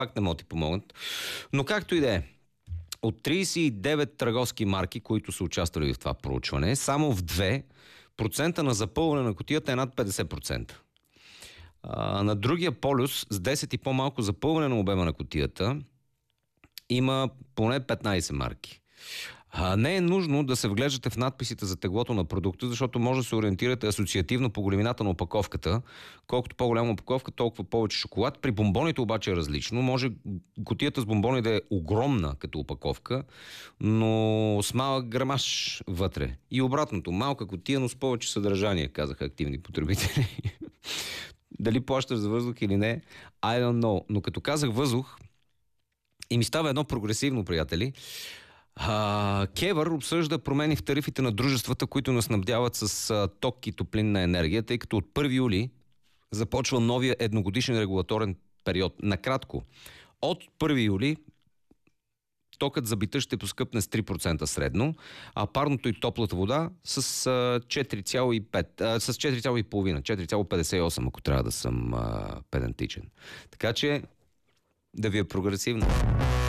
пак не могат да ти помогнат. Но както и да е, от 39 търговски марки, които са участвали в това проучване, само в 2% на запълване на кутията е над 50%. На другия полюс, с 10 и по-малко запълване на обема на кутията, има поне 15 марки. Не е нужно да се вглеждате в надписите за теглото на продукта, защото може да се ориентирате асоциативно по големината на опаковката. Колкото по-голяма опаковка, толкова повече шоколад. При бомбоните обаче е различно. Може кутията с бомбони да е огромна като опаковка, но с малък грамаж вътре. И обратното, малка кутия, но с повече съдържание, казаха активни потребители. Дали плащаш за въздух или не, I don't know. Но като казах въздух, и ми става едно прогресивно, приятели. КЕВР обсъжда промени в тарифите на дружествата, които нас снабдяват с ток и топлинна енергия, тъй като от 1 юли започва новия едногодишен регулаторен период. Накратко, от 1 юли токът за бита ще поскъпне с 3% средно, а парното и топлата вода с 4,5, с 4,5, 4,58, ако трябва да съм педантичен. Така че да ви е прогресивно.